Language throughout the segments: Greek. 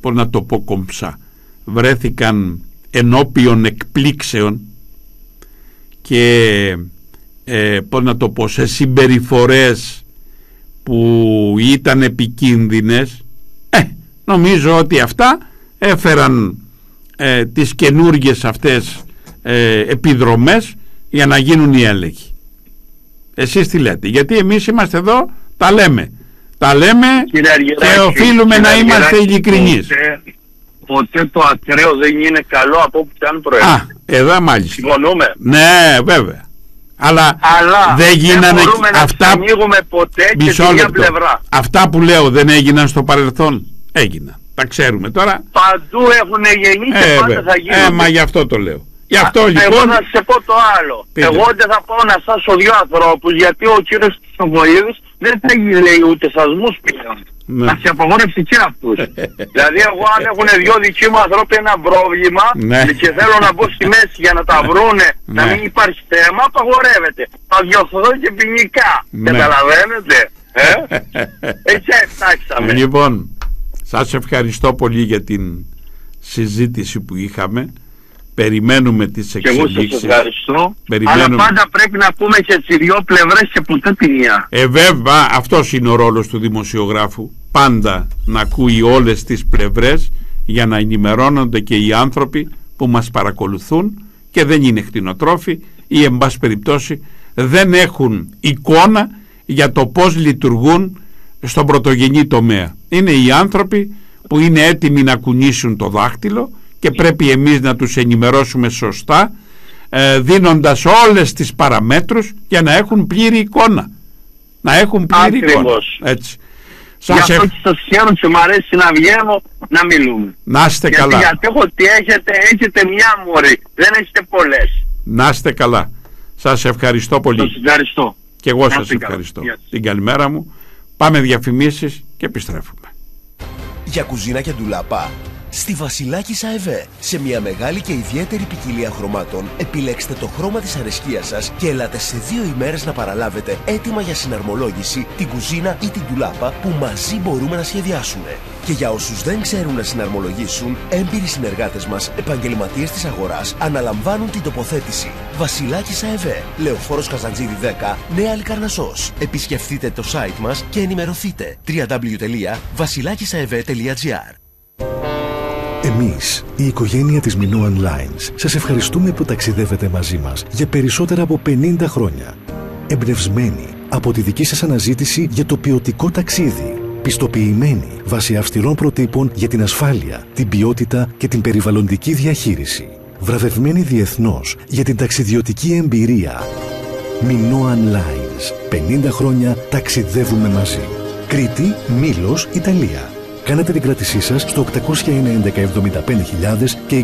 πώς να το πω κομψά, βρέθηκαν ενώπιον εκπλήξεων και πώς να το πω, σε συμπεριφορές που ήταν επικίνδυνες, νομίζω ότι αυτά έφεραν τις καινούργιες αυτές επιδρομές για να γίνουν οι έλεγχοι. Εσείς τι λέτε? Γιατί εμείς είμαστε εδώ, τα λέμε και οφείλουμε να είμαστε ειλικρινείς. Ποτέ το ακραίο δεν είναι καλό από όπου και αν προέρχεται. Εδώ μάλιστα. Συμφωνούμε. Ναι, βέβαια. Αλλά δεν γίνανε αυτά. Δεν ανοίγουμε ποτέ και την μια πλευρά. Αυτά που λέω δεν έγιναν στο παρελθόν? Έγιναν. Τα ξέρουμε τώρα. Παντού έχουν γίνει και πάντα θα γίνουν. Μα γι' αυτό το λέω. Γι' αυτό, λοιπόν, εγώ θα σε πω το άλλο. Πείτε. Εγώ δεν θα πάω να σάσω δύο ανθρώπους, γιατί ο κύριος Χρυστοβοΐδης δεν θα λέει ούτε σασμούς πλέον. Ναι. Να σε απογόρευσει και αυτούς. Δηλαδή εγώ αν έχουν δυο δικοί μου ανθρώποι ένα πρόβλημα, ναι, και θέλω να μπω στη μέση για να τα βρούνε, ναι, να μην υπάρχει θέμα, απαγορεύεται. Θα διορθωθώ και ποινικά. Ναι. Καταλαβαίνετε? Έτσι φτάξαμε. Λοιπόν, σας ευχαριστώ πολύ για την συζήτηση που είχαμε. Περιμένουμε τις εξελίξεις. Και εγώ σας ευχαριστώ. Αλλά πάντα πρέπει να πούμε και τις δυο πλευρές και ποτέ τη μία. Βέβαια, αυτός είναι ο ρόλος του δημοσιογράφου. Πάντα να ακούει όλες τις πλευρές για να ενημερώνονται και οι άνθρωποι που μας παρακολουθούν και δεν είναι κτηνοτρόφοι ή εν πάση περιπτώσει δεν έχουν εικόνα για το πώς λειτουργούν στον πρωτογενή τομέα. Είναι οι άνθρωποι που είναι έτοιμοι να κουνήσουν το δάχτυλο και πρέπει εμείς να τους ενημερώσουμε σωστά, δίνοντας όλες τις παραμέτρους για να έχουν πλήρη εικόνα. Να έχουν πλήρη εικόνα. Έτσι. Γι' αυτό και σας χαίρομαι και μου αρέσει να βγαίνω να μιλούμε. Να είστε καλά. Γιατί έχω ότι έχετε μια μόρη, δεν έχετε πολλές. Να είστε καλά. Σας ευχαριστώ πολύ. Σας ευχαριστώ. Και εγώ σας ευχαριστώ. Την καλημέρα μου. Πάμε διαφημίσεις και επιστρέφουμε. Για κουζίνα και ντουλάπα, στη Βασιλάκης ΑΕΒ. Σε μια μεγάλη και ιδιαίτερη ποικιλία χρωμάτων, επιλέξτε το χρώμα της αρεσκίας σας και ελάτε σε 2 ημέρες να παραλάβετε έτοιμα για συναρμολόγηση την κουζίνα ή την ντουλάπα που μαζί μπορούμε να σχεδιάσουμε. Και για όσους δεν ξέρουν να συναρμολογήσουν, έμπειροι συνεργάτες μας, επαγγελματίες της αγοράς, αναλαμβάνουν την τοποθέτηση. Βασιλάκης ΑΕΒ, Λεωφόρος Καζαντζίδη 10, Νέα Λικαρνασσός. Επισκεφτείτε το site μας και ενημερωθείτε. www.vasilakisaev.gr. Εμείς, η οικογένεια της Minoan Lines, σας ευχαριστούμε που ταξιδεύετε μαζί μας για περισσότερα από 50 χρόνια. Εμπνευσμένοι από τη δική σας αναζήτηση για το ποιοτικό ταξίδι. Πιστοποιημένοι βάσει αυστηρών προτύπων για την ασφάλεια, την ποιότητα και την περιβαλλοντική διαχείριση. Βραβευμένοι διεθνώς για την ταξιδιωτική εμπειρία. Minoan Lines. 50 χρόνια ταξιδεύουμε μαζί. Κρήτη, Μήλος, Ιταλία. Κάνετε την κράτησή σας στο 801-11-75.000 και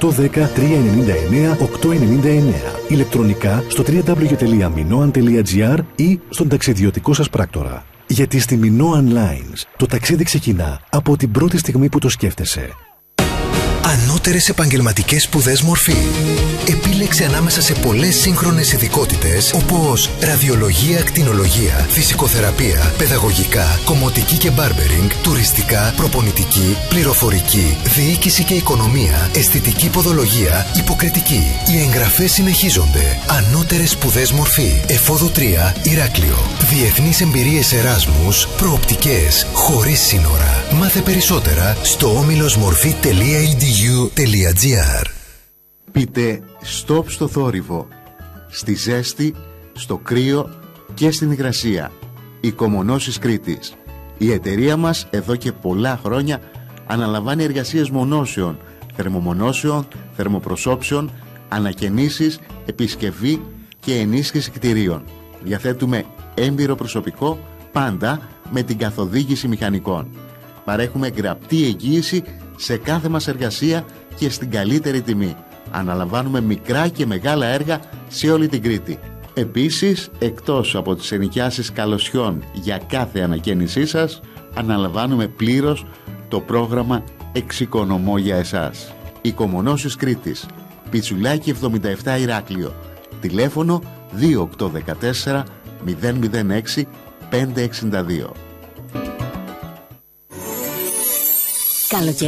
2810-399-899. Ηλεκτρονικά στο www.minoan.gr ή στον ταξιδιωτικό σας πράκτορα. Γιατί στη Minoan Lines το ταξίδι ξεκινά από την πρώτη στιγμή που το σκέφτεσαι. Ανώτερες επαγγελματικές σπουδές Μορφή. Επίλεξε ανάμεσα σε πολλές σύγχρονες ειδικότητες όπως ραδιολογία, ακτινολογία, φυσικοθεραπεία, παιδαγωγικά, κομμωτική και μπάρμπερινγκ, τουριστικά, προπονητική, πληροφορική, διοίκηση και οικονομία, αισθητική ποδολογία, υποκριτική. Οι εγγραφές συνεχίζονται. Ανώτερες σπουδές Μορφή. Εφόδου 3, Ηράκλειο. Διεθνείς εμπειρίες Εράσμους, προοπτικές, χωρίς σύνορα. Μάθε περισσότερα στο omilosmorfi.edu.gr. Πείτε stop στο θόρυβο, στη ζέστη, στο κρύο και στην υγρασία. Οικομονώσεις Κρήτης. Η εταιρεία μας εδώ και πολλά χρόνια αναλαμβάνει εργασίες μονώσεων, θερμομονώσεων, θερμοπροσώψεων, ανακαινήσεις, επισκευή και ενίσχυση κτηρίων. Διαθέτουμε έμπειρο προσωπικό, πάντα με την καθοδήγηση μηχανικών. Παρέχουμε γραπτή εγγύηση σε κάθε μας εργασία και στην καλύτερη τιμή. Αναλαμβάνουμε μικρά και μεγάλα έργα σε όλη την Κρήτη. Επίσης, εκτός από τις ενοικιάσεις καλοσιών για κάθε ανακαίνισή σας, αναλαμβάνουμε πλήρως το πρόγραμμα Εξοικονομώ για εσάς. Οικομονώσεις Κρήτης. Πιτσουλάκι 77 Ηράκλειο. Τηλέφωνο 2814 006 562.